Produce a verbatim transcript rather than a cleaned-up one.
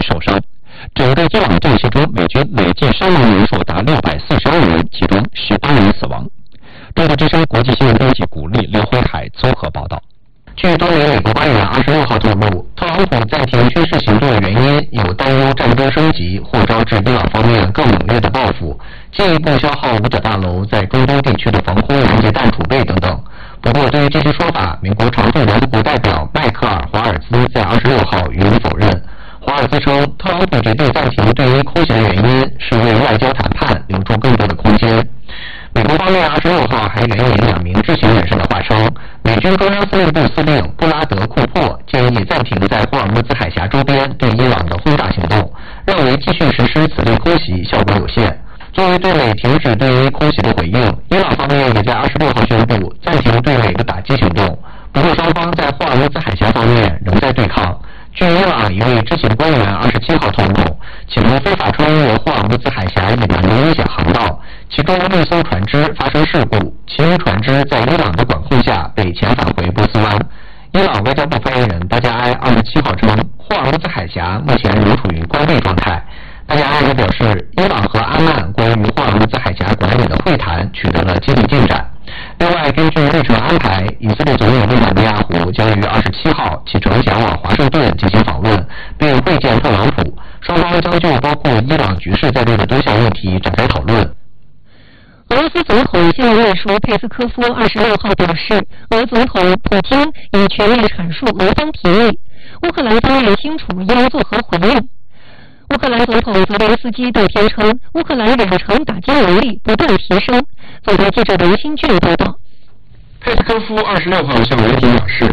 受伤。整个伊朗战事中，美军累计伤亡人数达六百四十二人，其中十八人死亡。中国之声国际新闻编辑古丽、刘辉海综合报道。据多名美国官员二十六号透露，特朗普暂停军事行动的原因有担忧战争升级或招致伊朗方面更猛烈的报复，进一步消耗五角大楼在中东地区的防空拦截弹储备等等。不过，对于这些说法，美国常驻联合国代表迈克尔·华尔兹在二十六号予以否认。华尔兹称，特朗普决定暂停对伊空袭的原因是为外交谈判留出更多的空间。美国方面二十六号还援引两名知情人士的话称，美军中央司令部司令布拉德·库珀建议暂停在霍尔木兹海峡周边对伊朗的轰炸行动，认为继续实施此类空袭效果有限。作为对美停止对伊空袭的回应，伊朗方面也在二十六号宣布暂停对美的打击行动。不过，双方在霍尔木兹海峡方面仍在对抗。据伊朗一位知情官员二十七号透露，企图非法穿越霍尔木兹海峡隐瞒的危险航道，其中六艘船只发生事故，其余船只在伊朗的管控下被遣返回波斯湾。伊朗外交部发言人巴加埃二十七号称，霍尔木兹海峡目前仍处于关闭状态。巴加埃也表示，伊朗和阿曼关于霍尔木兹海峡管理的会谈取得了积极进展。另外，根据日程安排，以色列总理内塔尼亚胡将于二十七号启程前往华盛顿进行访问，并会见特朗普，双方将就包括伊朗局势在内的多项问题展开讨论。 俄罗斯总统新闻秘书佩斯科夫二十六号表示，俄总统普京已全面阐述俄方提议，乌克兰方面清楚应作何回应。乌克兰总统泽连斯基当天称，乌克兰远程打击能力不断提升。总台记者刘新俊报道。 佩斯科夫二十六号向媒体表示，